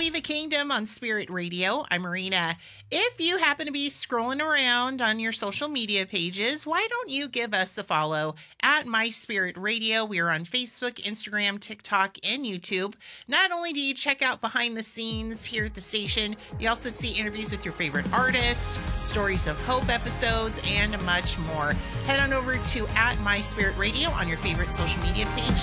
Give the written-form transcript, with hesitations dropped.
Hey, the Kingdom on Spirit Radio. I'm Marina. If you happen to be scrolling around on your social media pages, why don't you give us a follow at My Spirit Radio? We are on Facebook, Instagram, TikTok, and YouTube. Not only do you check out behind the scenes here at the station, you also see interviews with your favorite artists, stories of hope episodes, and much more. Head on over to at My Spirit Radio on your favorite social media page